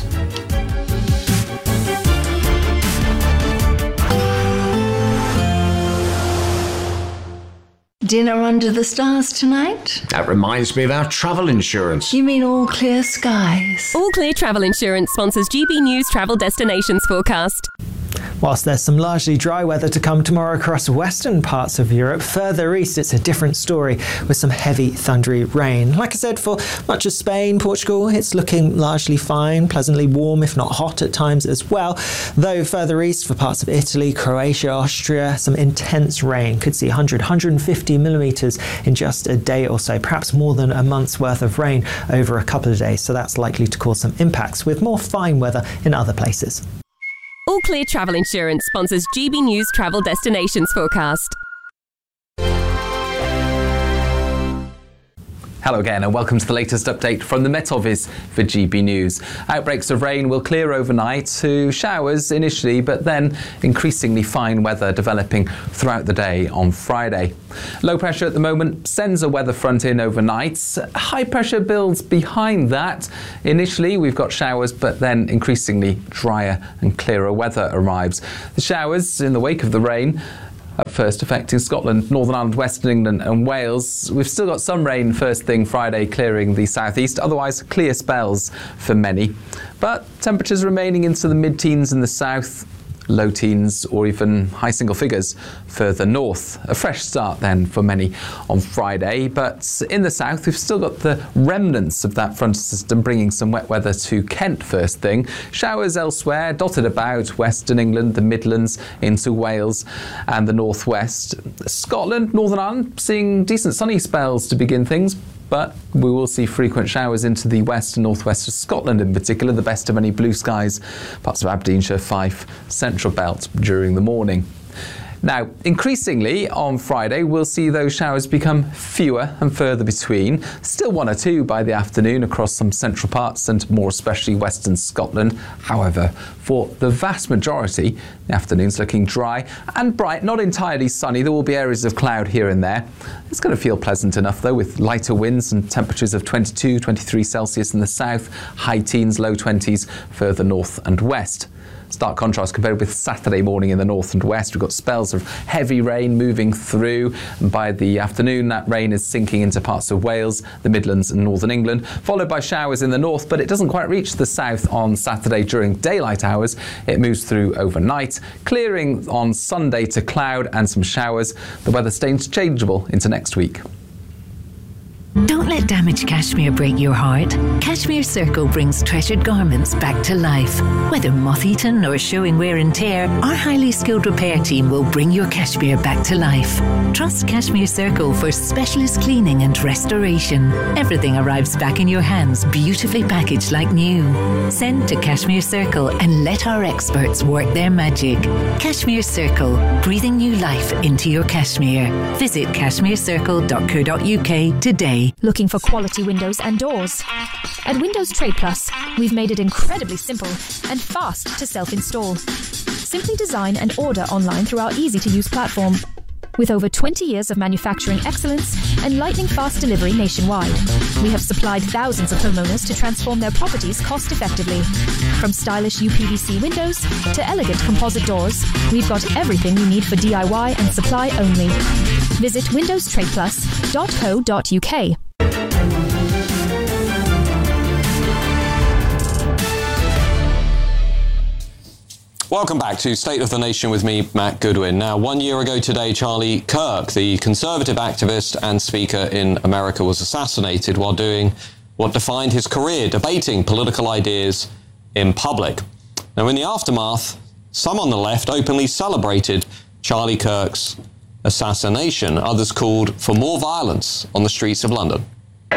Dinner under the stars tonight? That reminds me of our travel insurance. You mean All Clear Skies? All Clear Travel Insurance sponsors G B News Travel Destinations forecast. Whilst there's some largely dry weather to come tomorrow across western parts of Europe, further east it's a different story with some heavy thundery rain. Like I said, for much of Spain, Portugal, it's looking largely fine, pleasantly warm if not hot at times as well. Though further east for parts of Italy, Croatia, Austria, some intense rain. Could see one hundred, one hundred fifty millimetres in just a day or so, perhaps more than a month's worth of rain over a couple of days. So that's likely to cause some impacts with more fine weather in other places. All Clear Travel Insurance sponsors G B News Travel Destinations forecast. Hello again and welcome to the latest update from the Met Office for G B News. Outbreaks of rain will clear overnight to showers initially, but then increasingly fine weather developing throughout the day on Friday. Low pressure at the moment sends a weather front in overnight. High pressure builds behind that. Initially we've got showers, but then increasingly drier and clearer weather arrives. The showers in the wake of the rain at first affecting Scotland, Northern Ireland, Western England and Wales. We've still got some rain first thing Friday clearing the southeast, otherwise clear spells for many. But temperatures remaining into the mid-teens in the south, low teens or even high single figures further north. A fresh start then for many on Friday, but in the south we've still got the remnants of that front system bringing some wet weather to Kent first thing. Showers elsewhere dotted about Western England, the Midlands into Wales and the northwest. Scotland, Northern Ireland seeing decent sunny spells to begin things, but we will see frequent showers into the west and northwest of Scotland in particular, the best of any blue skies, parts of Aberdeenshire, Fife, Central Belt during the morning. Now, increasingly on Friday, we'll see those showers become fewer and further between. Still one or two by the afternoon across some central parts and more especially western Scotland. However, for the vast majority, the afternoon's looking dry and bright, not entirely sunny. There will be areas of cloud here and there. It's going to feel pleasant enough though, with lighter winds and temperatures of twenty-two, twenty-three Celsius in the south, high teens, low twenties further north and west. Stark contrast compared with Saturday morning in the north and west. We've got spells of heavy rain moving through, and by the afternoon that rain is sinking into parts of Wales, the Midlands and northern England, followed by showers in the north, but it doesn't quite reach the south on Saturday during daylight hours. It moves through overnight, clearing on Sunday to cloud and some showers. The weather stays changeable into next week. Don't let damaged cashmere break your heart. Cashmere Circle brings treasured garments back to life. Whether moth-eaten or showing wear and tear, our highly skilled repair team will bring your cashmere back to life. Trust Cashmere Circle for specialist cleaning and restoration. Everything arrives back in your hands, beautifully packaged like new. Send to Cashmere Circle and let our experts work their magic. Cashmere Circle, breathing new life into your cashmere. Visit cashmere circle dot co dot U K today. Looking for quality windows and doors? At Windows Trade Plus, we've made it incredibly simple and fast to self-install. Simply design and order online through our easy-to-use platform. With over twenty years of manufacturing excellence and lightning-fast delivery nationwide, we have supplied thousands of homeowners to transform their properties cost-effectively. From stylish U P V C windows to elegant composite doors, we've got everything you need for D I Y and supply only. Visit windows trade plus dot co dot U K. Welcome back to State of the Nation with me, Matt Goodwin. Now, one year ago today, Charlie Kirk, the conservative activist and speaker in America, was assassinated while doing what defined his career, debating political ideas in public. Now, in the aftermath, some on the left openly celebrated Charlie Kirk's assassination. Others called for more violence on the streets of London.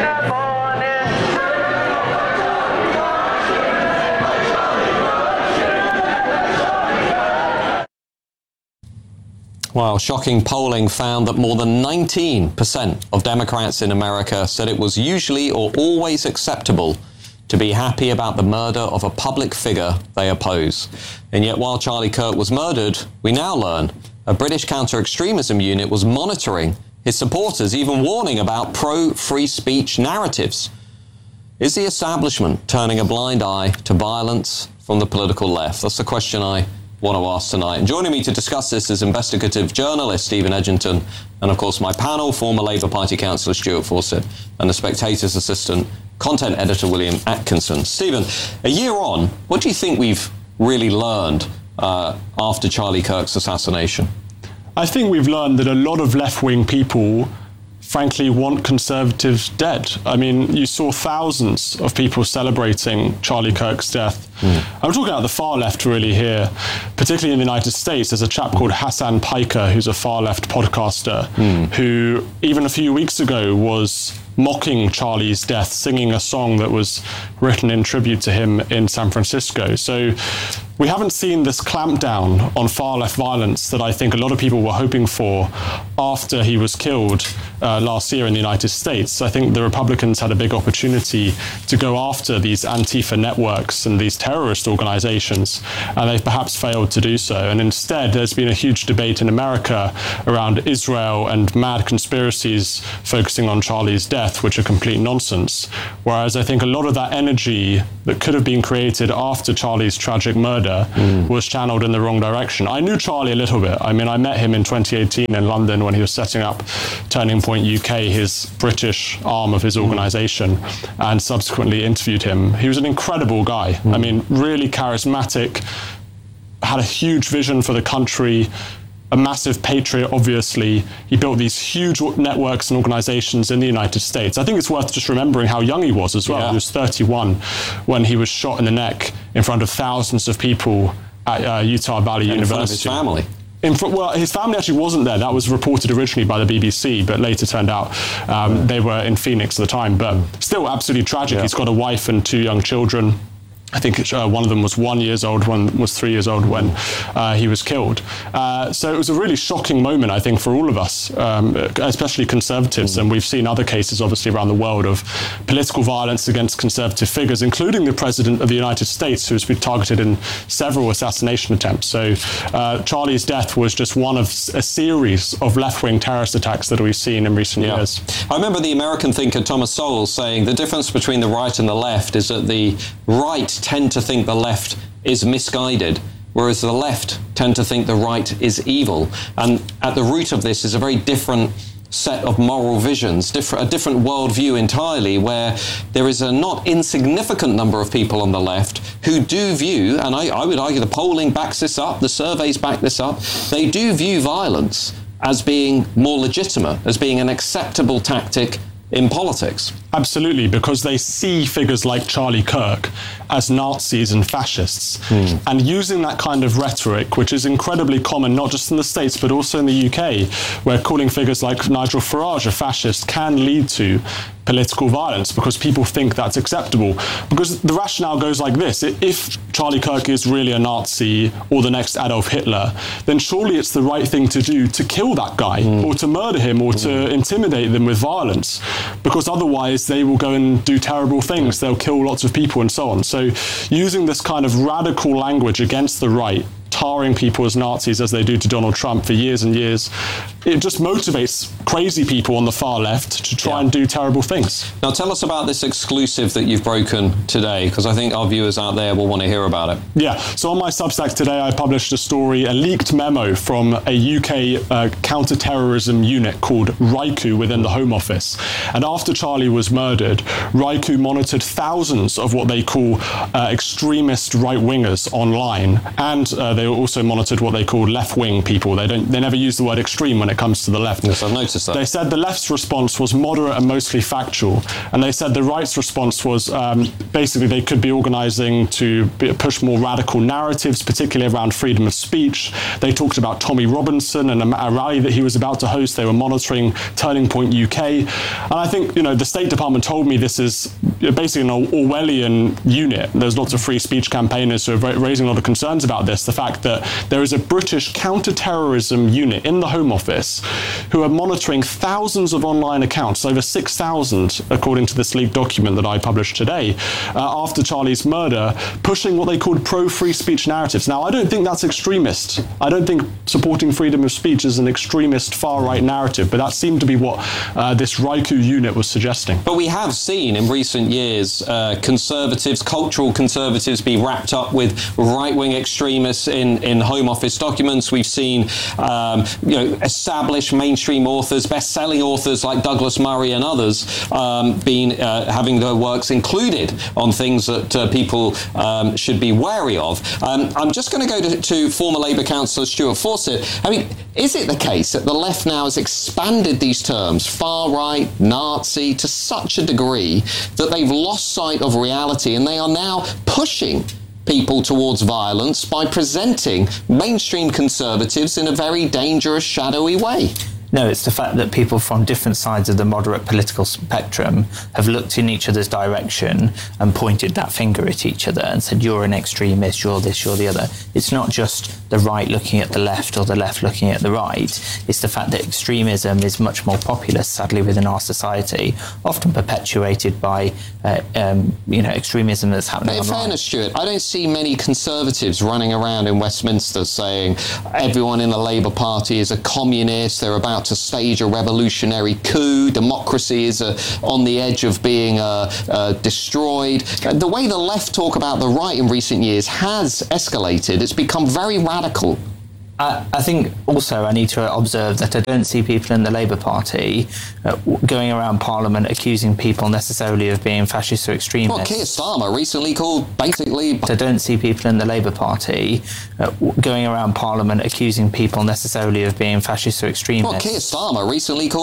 Well, shocking polling found that more than nineteen percent of Democrats in America said it was usually or always acceptable to be happy about the murder of a public figure they oppose. And yet, while Charlie Kirk was murdered, we now learn a British counter-extremism unit was monitoring his supporters, even warning about pro-free speech narratives. Is the establishment turning a blind eye to violence from the political left? That's the question I want to ask tonight. And joining me to discuss this is investigative journalist Stephen Edgington, and of course my panel, former Labour Party councillor Stuart Fawcett, and the Spectator's assistant content editor William Atkinson. Stephen, a year on, what do you think we've really learned uh, after Charlie Kirk's assassination? I think we've learned that a lot of left-wing people frankly want Conservatives dead. I mean, you saw thousands of people celebrating Charlie Kirk's death. Mm. I'm talking about the far left really here, particularly in the United States. There's a chap called Hassan Piker, who's a far left podcaster, mm. who even a few weeks ago was mocking Charlie's death, singing a song that was written in tribute to him in San Francisco. So we haven't seen this clampdown on far-left violence that I think a lot of people were hoping for after he was killed uh, last year in the United States. I think the Republicans had a big opportunity to go after these Antifa networks and these terrorist organizations, and they've perhaps failed to do so. And instead, there's been a huge debate in America around Israel and mad conspiracies focusing on Charlie's death, which are complete nonsense. Whereas I think a lot of that energy that could have been created after Charlie's tragic murder Mm. was channeled in the wrong direction. I knew Charlie a little bit. I mean, I met him in twenty eighteen in London when he was setting up Turning Point U K, his British arm of his organisation, mm. and subsequently interviewed him. He was an incredible guy. Mm. I mean, really charismatic, had a huge vision for the country, a massive patriot, obviously. He built these huge networks and organizations in the United States. I think it's worth just remembering how young he was as well. Yeah. He was thirty-one when he was shot in the neck in front of thousands of people at uh, Utah Valley and University. In front of his family. In fr- well, his family actually wasn't there. That was reported originally by the B B C, but later turned out um, yeah. they were in Phoenix at the time. But still absolutely tragic. Yeah. He's got a wife and two young children. I think uh, one of them was one years old, one was three years old when uh, he was killed. Uh, so it was a really shocking moment, I think, for all of us, um, especially Conservatives. Mm. And we've seen other cases, obviously, around the world of political violence against Conservative figures, including the President of the United States, who's been targeted in several assassination attempts. So uh, Charlie's death was just one of a series of left-wing terrorist attacks that we've seen in recent yeah. years. I remember the American thinker Thomas Sowell saying the difference between the right and the left is that the right tend to think the left is misguided, whereas the left tend to think the right is evil. And at the root of this is a very different set of moral visions, different, a different worldview entirely, where there is a not insignificant number of people on the left who do view, and I, I would argue the polling backs this up, the surveys back this up, they do view violence as being more legitimate, as being an acceptable tactic in politics. Absolutely, because they see figures like Charlie Kirk as Nazis and fascists. Mm. And using that kind of rhetoric, which is incredibly common, not just in the States, but also in the U K, where calling figures like Nigel Farage a fascist can lead to political violence because people think that's acceptable. Because the rationale goes like this: if Charlie Kirk is really a Nazi or the next Adolf Hitler, then surely it's the right thing to do to kill that guy mm. or to murder him or mm. to intimidate them with violence, because otherwise they will go and do terrible things. They'll kill lots of people and so on. So using this kind of radical language against the right, tarring people as Nazis as they do to Donald Trump for years and years, it just motivates crazy people on the far left to try yeah. and do terrible things. Now tell us about this exclusive that you've broken today, because I think our viewers out there will want to hear about it. Yeah, so on my Substack today I published a story, a leaked memo from a U K uh, counter-terrorism unit called RIKU within the Home Office. And after Charlie was murdered, RIKU monitored thousands of what they call uh, extremist right-wingers online, and uh, they also monitored what they called left-wing people. They don't. They never use the word extreme when it comes to the left. Yes, I've noticed that. They said the left's response was moderate and mostly factual, and they said the right's response was um, basically they could be organising to be, push more radical narratives, particularly around freedom of speech. They talked about Tommy Robinson and a, a rally that he was about to host. They were monitoring Turning Point U K, and I think you know the State Department told me this is basically an Orwellian unit. There's lots of free speech campaigners who are raising a lot of concerns about this. The fact that there is a British counter-terrorism unit in the Home Office Office, who are monitoring thousands of online accounts, over six thousand, according to this leaked document that I published today, uh, after Charlie's murder, pushing what they called pro-free speech narratives. Now, I don't think that's extremist. I don't think supporting freedom of speech is an extremist far-right narrative, but that seemed to be what uh, this Raiku unit was suggesting. But we have seen in recent years uh, conservatives, cultural conservatives, be wrapped up with right-wing extremists in, in Home Office documents. We've seen um, you know, established mainstream authors, best-selling authors like Douglas Murray and others um, being, uh, having their works included on things that uh, people um, should be wary of. Um, I'm just going to go to, to former Labour councillor Stuart Fawcett. I mean, is it the case that the left now has expanded these terms, far-right, Nazi, to such a degree that they've lost sight of reality and they are now pushing people towards violence by presenting mainstream conservatives in a very dangerous, shadowy way? No, it's the fact that people from different sides of the moderate political spectrum have looked in each other's direction and pointed that finger at each other and said, you're an extremist, you're this, you're the other. It's not just the right looking at the left or the left looking at the right. It's the fact that extremism is much more popular, sadly, within our society, often perpetuated by uh, um, you know, extremism that's happening In online. fairness, Stuart, I don't see many conservatives running around in Westminster saying everyone in the Labour Party is a communist, they're about to stage a revolutionary coup, democracy is uh, on the edge of being uh, uh, destroyed. The way the left talk about the right in recent years has escalated. It's become very radical. I, I think also I need to observe that I don't see people in the Labour Party uh, going around Parliament accusing people necessarily of being fascist or extremists. Well, Keir Starmer recently called basically... I don't see people in the Labour Party uh, going around Parliament accusing people necessarily of being fascist or extremists. Well, Keir Starmer recently called